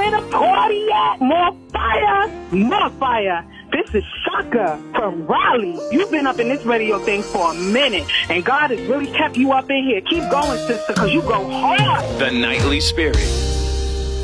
where the party at? More fire, more fire. This is Shaka from Raleigh. You've been up in this radio thing for a minute, and God has really kept you up in here. Keep going, sister, because you go hard. The Nightly Spirit.